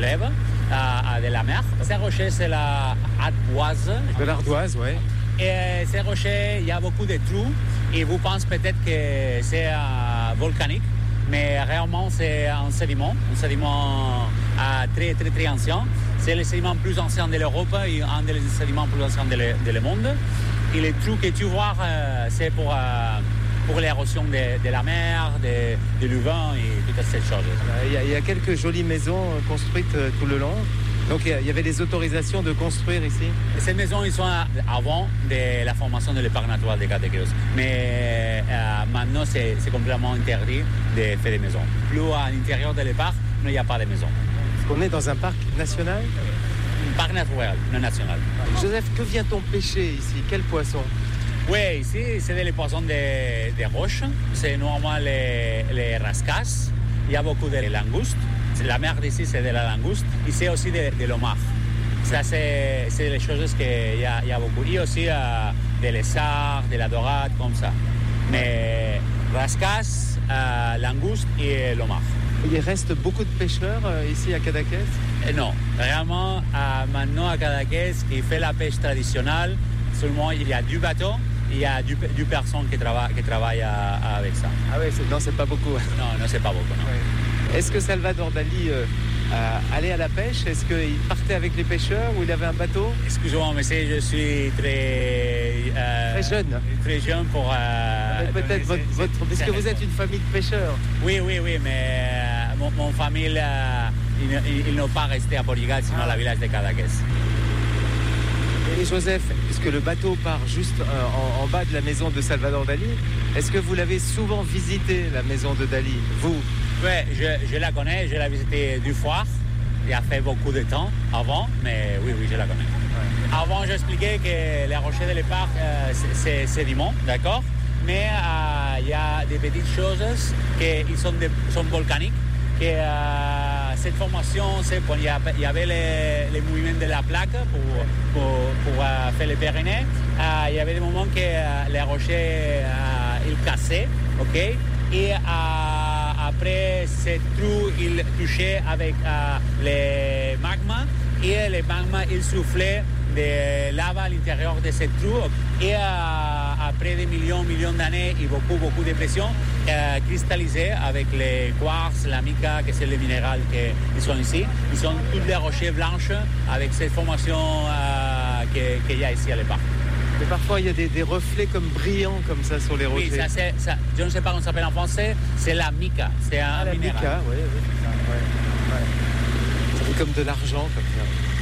lève de la mer. Ces rochers, c'est la ardoise. De l'ardoise, oui. Et ces rochers, il y a beaucoup de trous. Et vous pensez peut-être que c'est volcanique. Mais réellement, c'est un sédiment très, très, très ancien. C'est le sédiment plus ancien de l'Europe et un des sédiments plus anciens du monde. Et les trous que tu vois, c'est pour l'érosion de la mer, de l'uvin et toutes ces choses. Il y a quelques jolies maisons construites tout le long. Donc il y avait des autorisations de construire ici. Ces maisons, ils sont avant de la formation du parc naturel de Cadaqués. Mais maintenant, c'est complètement interdit de faire des maisons. Plus à l'intérieur du parc, il n'y a pas de maisons. Est-ce qu'on est dans un parc national ? Un parc naturel, non national. Joseph, que vient-on pêcher ici ? Quel poisson ? Oui, ici, c'est des poissons de roches. C'est normalement les rascas. Il y a beaucoup de langoustes. La mer d'ici, c'est de la langouste. Ici aussi de l'homard. Ça, c'est les choses qu'il y a beaucoup. Il y a aussi des lézards, de la dorade, comme ça. Mais rascas, langouste et l'homard. Il reste beaucoup de pêcheurs ici à Cadaqués ? Non, vraiment, maintenant à Cadaqués, qui fait la pêche traditionnelle, seulement il y a du bateau. Il y a 2 personnes qui travaillent avec ça. Ah oui, c'est pas beaucoup. Non, c'est pas beaucoup. Non. Ouais. Est-ce que Salvador Dali allait à la pêche ? Est-ce qu'il partait avec les pêcheurs ou il avait un bateau ? Excusez-moi, monsieur, je suis très jeune. Très jeune pour... peut-être parce que vous êtes une famille de pêcheurs. Oui, mais mon famille, ils n'ont pas resté à Portugal, sinon la village de Cadaqués. Et Joseph, puisque le bateau part juste en bas de la maison de Salvador Dali, est-ce que vous l'avez souvent visité, la maison de Dali, vous ? Oui, je la connais, je l'ai visitée 2 fois. Il a fait beaucoup de temps avant, mais oui, je la connais. Ouais. Avant, j'expliquais que les rochers de l'épargne, c'est sédiment, d'accord ? Mais il y a des petites choses qui sont volcaniques. Que, cette formation, c'est quand il y avait les mouvements de la plaque pour faire les Pyrénées. Il y avait des moments que les rochers ils cassaient, ok? Et après, ces trous, ils touchaient avec les magmas et les magmas, ils soufflaient de lave à l'intérieur de ces trous. Et après des millions d'années et beaucoup de pression, cristallisés avec les quartz, la mica, que c'est le minéral qui sont ici. Ils sont tous des rochers blanches avec cette formation qu'il y a ici à l'époque. Mais parfois, il y a des reflets comme brillants comme ça sur les rochers. Oui, ça, je ne sais pas comment ça s'appelle en français, c'est la mica. C'est un la minéral. Mica, oui. Ça fait comme de l'argent comme ça.